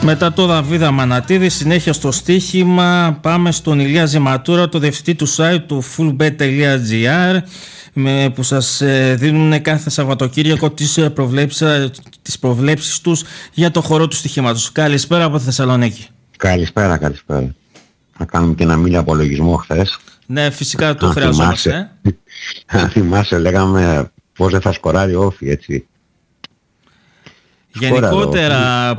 Μετά το Δαβίδα Μανατίδη, συνέχεια στο στοίχημα, πάμε στον Ηλία Ζηματούρα, το διευθυντή του site του fullbet.gr, που σας δίνουν κάθε Σαββατοκύριακο τις προβλέψεις τους για το χορό του στοιχήματος. Καλησπέρα από τη Θεσσαλονίκη. Καλησπέρα. Θα κάνουμε και ένα μίλιο απολογισμό χθες. Ναι, φυσικά το χρειαζόμαστε. Αν θυμάσαι, λέγαμε πώς δεν θα σκοράρει ο Όφη, έτσι. Γενικότερα,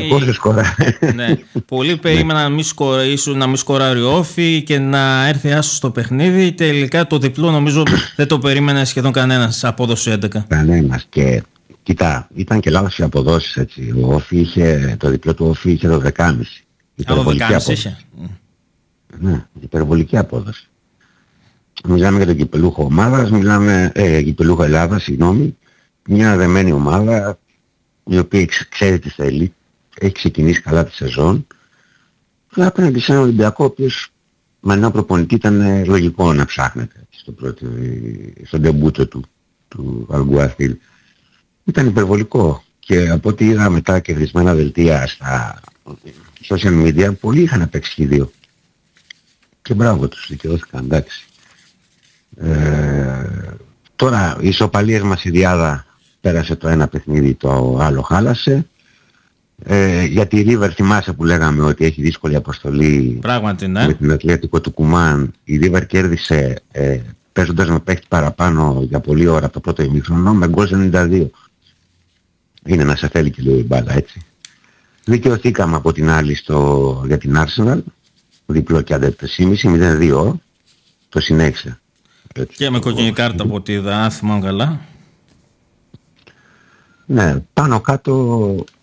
πολλοί περίμεναν να μην σκοράρει ο Όφη και να έρθει άσο στο παιχνίδι. Τελικά το διπλό νομίζω δεν το περίμενε σχεδόν κανένας, απόδοση 11. Κανένας. Και κοίτα, ήταν και λάθος οι αποδόσεις, έτσι. Ο Όφη το διπλό του Όφη είχε 12,5. Υπερβολική απόδοση. Ναι, υπερβολική απόδοση. Μιλάμε για τον κυπελούχο ομάδας, κυπελούχο Ελλάδα, μια δεμένη ομάδα, η οποία ξέρει τι θέλει, έχει ξεκινήσει καλά τη σεζόν, αλλά απέναντι σε έναν Ολυμπιακό, ο οποίος με έναν προπονητή ήταν λογικό να ψάχνεται στον ντεμπούτο του Αλγκουάθιλ. Ήταν υπερβολικό και από ό,τι είδα μετά κερδισμένα δελτία στα social media, πολλοί είχαν παίξει και δύο. Και μπράβο τους, δικαιώθηκαν, εντάξει. Τώρα οι ισοπαλίες μας η Διάδα πέρασε το ένα παιχνίδι, το άλλο χάλασε. Για τη River θυμάσαι που λέγαμε ότι έχει δύσκολη αποστολή. Πράγματι, ναι. Με την Ατλέτικο του Κουμάν. Η River κέρδισε παίζοντας με παίχτη παραπάνω για πολλή ώρα το πρώτο ημίχρονο με γκολ 92. Είναι να σε θέλει και λίγο η μπάλα, έτσι. Δικαιωθήκαμε από την άλλη για την Arsenal, διπλό και άντε 3,5, 0-2, το συνέχισε. Έτσι. Και με κόκκινη κάρτα από ό,τι είδα, θυμάμαι καλά. Ναι, πάνω κάτω